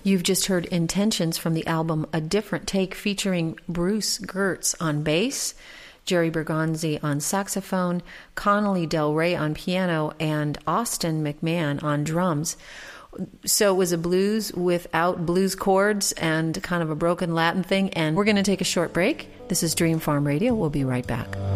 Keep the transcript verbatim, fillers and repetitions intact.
You've just heard Intentions from the album A Different Take, featuring Bruce Gertz on bass, Jerry Bergonzi on saxophone, Connolly Del Rey on piano, and Austin McMahon on drums. So it was a blues without blues chords and kind of a broken Latin thing. And we're going to take a short break. This is Dream Farm Radio. We'll be right back.